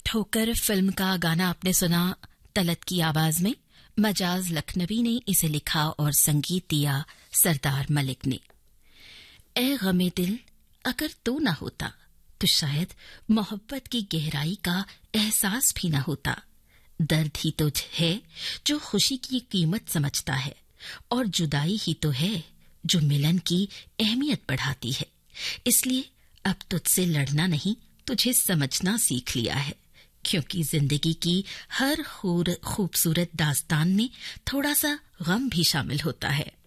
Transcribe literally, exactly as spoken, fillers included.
ठोकर फिल्म का गाना आपने सुना तलत की आवाज में। मजाज लखनवी ने इसे लिखा और संगीत दिया सरदार मलिक ने। ए गमे दिल, अगर तू ना होता तो शायद मोहब्बत की गहराई का एहसास भी ना होता। दर्द ही तो है जो खुशी की कीमत समझता है, और जुदाई ही तो है जो मिलन की अहमियत बढ़ाती है। इसलिए अब तुझसे लड़ना नहीं, तुझे समझना सीख लिया है, क्योंकि जिंदगी की हर खूबसूरत दास्तान में थोड़ा सा गम भी शामिल होता है।